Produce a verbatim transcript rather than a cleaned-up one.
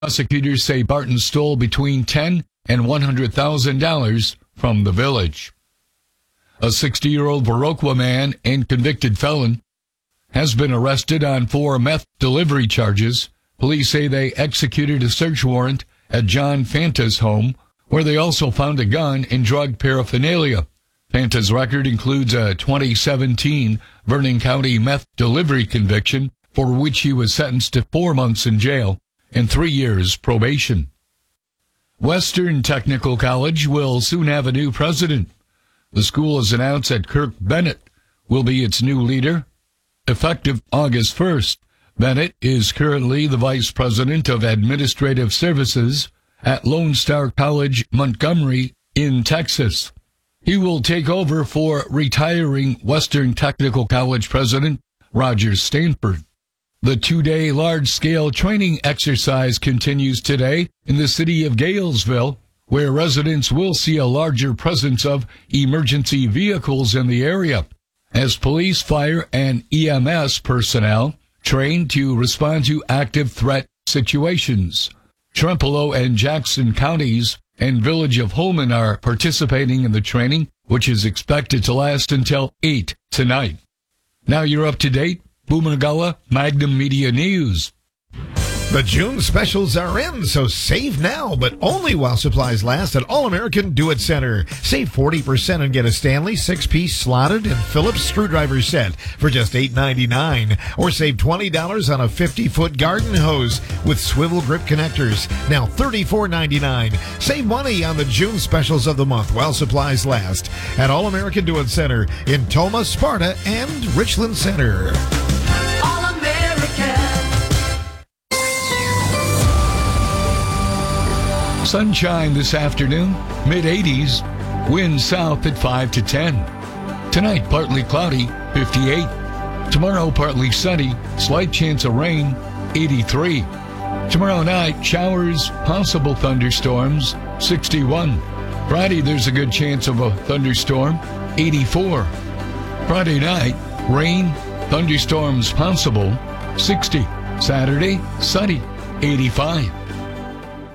Prosecutors say Barton stole between ten thousand dollars and one hundred thousand dollars from the village. A sixty-year-old Viroqua man and convicted felon has been arrested on four meth delivery charges. Police say they executed a search warrant at John Fanta's home, where they also found a gun and drug paraphernalia. Fanta's record includes a twenty seventeen Vernon County meth delivery conviction, for which he was sentenced to four months in jail and three years probation. Western Technical College will soon have a new president. The school has announced that Kirk Bennett will be its new leader, effective August first. Bennett is currently the vice president of administrative services at Lone Star College, Montgomery, in Texas. He will take over for retiring Western Technical College president Roger Stanford. The two-day large-scale training exercise continues today in the city of Galesville, where residents will see a larger presence of emergency vehicles in the area, as police, fire, and E M S personnel trained to respond to active threat situations. Trempealeau and Jackson counties and Village of Holman are participating in the training, which is expected to last until eight tonight. Now you're up to date. Boomergalla Magnum Media News. The June specials are in, so save now, but only while supplies last at All-American Do-It-Center. Save forty percent and get a Stanley six-piece slotted and Phillips screwdriver set for just eight ninety-nine. Or save twenty dollars on a fifty-foot garden hose with swivel grip connectors, now thirty-four ninety-nine. Save money on the June specials of the month while supplies last at All-American Do-It-Center in Toma, Sparta, and Richland Center. Sunshine this afternoon, mid eighties, wind south at five to ten. Tonight, partly cloudy, fifty-eight. Tomorrow, partly sunny, slight chance of rain, eighty-three. Tomorrow night, showers, possible thunderstorms, sixty-one. Friday, there's a good chance of a thunderstorm, eighty-four. Friday night, rain, thunderstorms possible, sixty. Saturday, sunny, eighty-five.